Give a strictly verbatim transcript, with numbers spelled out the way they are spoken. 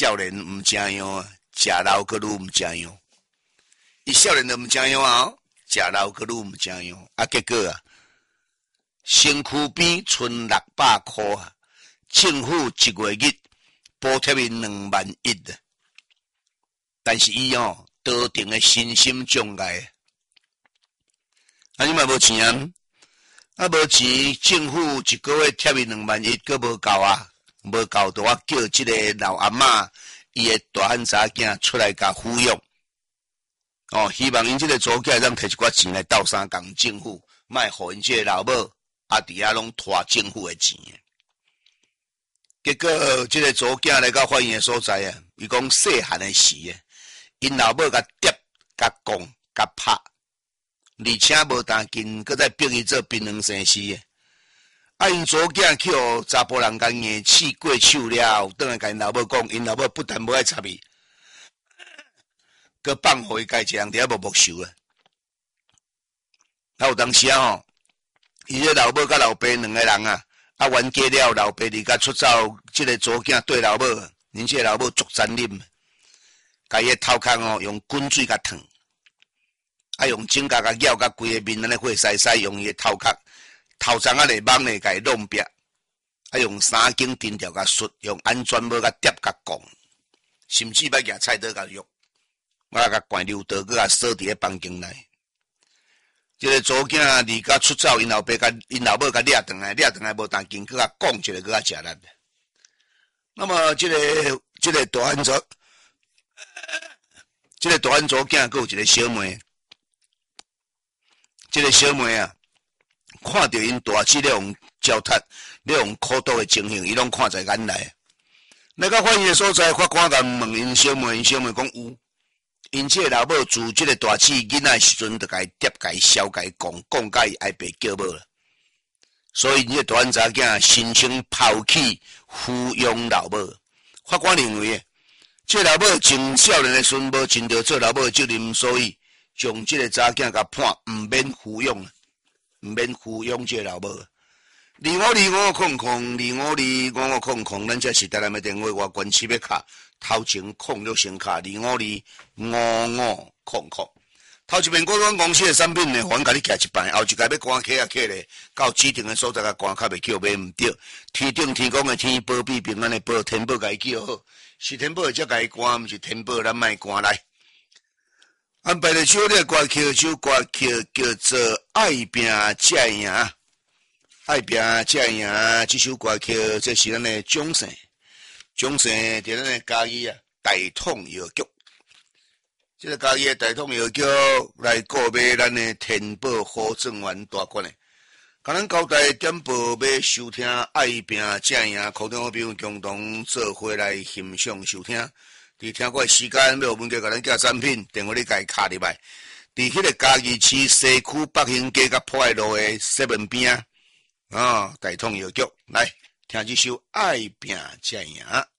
少年毋正样啊，食老阁愈毋正样。伊少年都毋正样啊，食老阁愈毋正样。啊，结果啊，身躯边剩六百箍啊，政府一月日补贴伊两万一啊。但是伊哦，多定的身心障碍，啊，你嘛无钱啊？啊，无钱，政府一个月贴伊两万一，佫无够啊，无够就我叫即个老阿嬷，伊的大汉查囝出来甲抚养。哦，希望因即个祖囝让摕一寡钱来斗相共政府，莫互因即个老母啊伫遐拢拖政府的钱。结果即个祖囝来到法院的所在啊，伊讲细汉的时啊，因老母甲跌、甲讲、甲拍，而且无当紧，搁再逼伊做槟榔生死的。啊，因祖囝去互查甫人甲硬气过手了，倒来甲因老母讲，因老母不但无爱插伊。佮放互伊家一人伫遐默默受啊！啊，有当时啊吼，伊这老母甲老爸两个人啊，啊冤家了，老爸离家出走，即、这个祖囝对老母，恁即个老母足残忍，甲伊个头壳哦用滚水甲烫，啊用指甲甲咬甲规个面安尼火晒晒，用伊个头壳头鬃啊嚟网嚟甲伊弄壁，啊用三根钉条甲摔，用安全帽甲叠甲拱，甚至要举菜刀甲喐。我甲灌溜刀，佮甲锁伫咧房间内。即、这个祖囝离家出走，因老爸甲因老母甲掠转来，掠转来无当紧，佮甲讲一个，佮甲食力。那么即、这个即、这个大汉族，即、这个大汉祖囝，佮有一个小妹。即、这个小妹啊，看到因大姊咧用脚踏，咧用苦毒的情形，伊拢看在眼内。来到法院的所在，法官甲问因小妹，因小妹讲有。因这个老母自这个大姊囡仔时阵，就甲伊叠、甲伊笑、甲伊讲，讲甲伊爱爸叫母了。所以，这个大汉查囝申请抛弃抚养老母。法官认为，这个老母从少年的时阵无尽到做老母的责任，所以将这个查囝甲判毋免抚养，毋免抚养这个老母。二五二五空空，二五二五五空空，咱这是台南的电话，我关七要卡。头前空六声卡，二五二五五空空。头一遍果卵公司的产品呢，还甲你寄一摆，后一届要赶客啊客咧，到指定的所在甲赶客袂叫买毋对。天顶天公的天保庇平安的保，天保甲伊叫好，是天保才甲伊赶，毋是天保咱莫赶来。安排的首咧歌曲，首歌曲叫做《爱拼才赢》，爱拼才赢。这首歌曲这是咱的掌声。掌声伫咱的嘉义啊，大统药局。这个嘉义的大统药局来购买咱的天宝好正丸大罐的，甲咱交代点播要收听爱拼才赢，课堂朋友共同做伙来欣赏收听。伫听过时间，要有问题甲咱寄产品，电话你家卡入来。伫迄个嘉义市西区北兴街甲破爱路的 seven 边啊，啊，大统药局来听这首爱拼才赢。